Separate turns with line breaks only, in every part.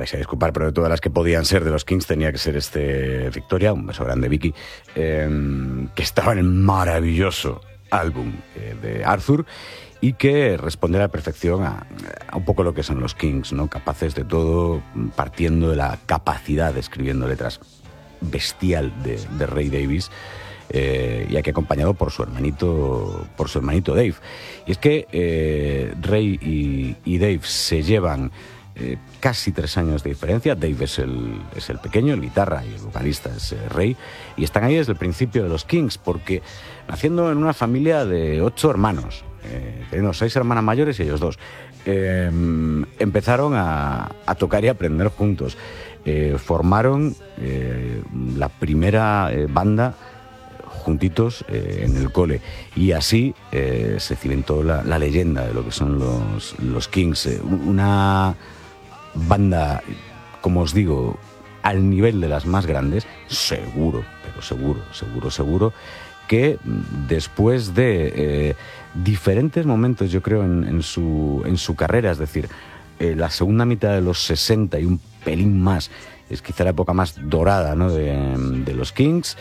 vais a disculpar, pero de todas las que podían ser de los Kings tenía que ser Victoria, un beso grande Vicky, que estaba en el maravilloso álbum de Arthur y que responde a la perfección a un poco lo que son los Kings, ¿no? Capaces de todo, partiendo de la capacidad de escribiendo letras bestial de Ray Davies, y aquí acompañado por su hermanito Dave. Y es que Ray y Dave se llevan casi 3 años de diferencia. Dave es el pequeño, el guitarra, y el vocalista es Ray, y están ahí desde el principio de los Kings, porque naciendo en una familia de 8 hermanos, teniendo 6 hermanas mayores y ellos 2, empezaron a tocar y a aprender juntos. Formaron la primera banda juntitos en el cole, y así se cimentó la leyenda de lo que son los Kings, una banda, como os digo, al nivel de las más grandes, seguro, pero seguro, que después de diferentes momentos, yo creo, en su carrera, es decir, la segunda mitad de los 60 y un pelín más, es quizá la época más dorada, ¿no?, de los Kings.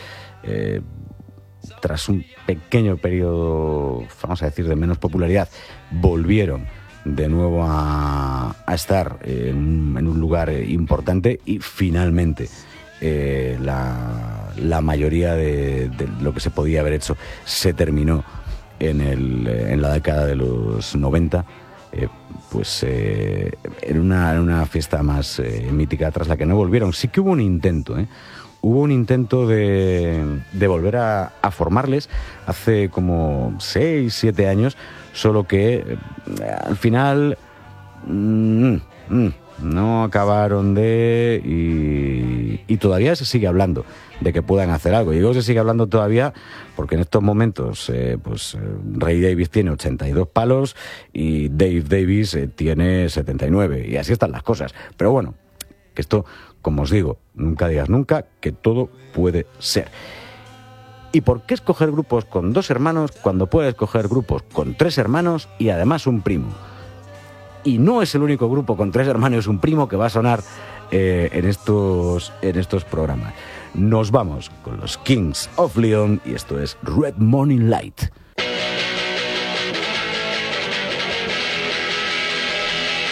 Tras un pequeño periodo, vamos a decir, de menos popularidad, volvieron de nuevo a estar en un lugar importante, y finalmente la mayoría de lo que se podía haber hecho se terminó en la década de los 90, en una fiesta más mítica, tras la que no volvieron. Sí que hubo un intento, Hubo un intento de volver a formarles hace como 6, 7 años, solo que al final no acabaron y todavía se sigue hablando de que puedan hacer algo. Y digo, se sigue hablando todavía porque en estos momentos Ray Davies tiene 82 palos y Dave Davies tiene 79, y así están las cosas. Pero bueno, que esto, como os digo, nunca digas nunca, que todo puede ser. ¿Y por qué escoger grupos con 2 hermanos cuando puedes escoger grupos con 3 hermanos y además un primo? Y no es el único grupo con 3 hermanos y un primo que va a sonar en estos programas. Nos vamos con los Kings of Leon, y esto es Red Morning Light.